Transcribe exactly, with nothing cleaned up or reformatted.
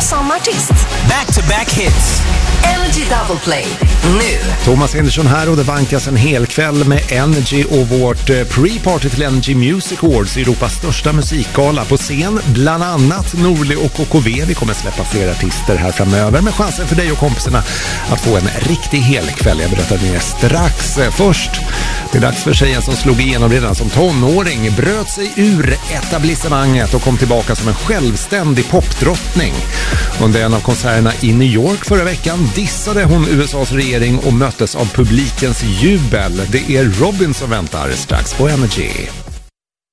samma artist. Back-to-back hits. Energy Double Play, nu. Thomas Henderson här och det vankas en hel kväll med Energy och vårt pre-party till Energy Music Awards, Europas största musikgala. På scen bland annat Norli och K K V. Vi kommer släppa fler artister här framöver med chansen för dig och kompisarna att få en riktig hel kväll. Jag berättar mer strax. Först, det är dags för tjejen som slog igenom redan som tonåring, bröt sig ur etablissemanget och kom tillbaka som en självständig popdrottning. Under en av konserterna i New York förra veckan dissade hon U S A:s regering och möttes av publikens jubel. Det är Robin som väntar strax på Energy.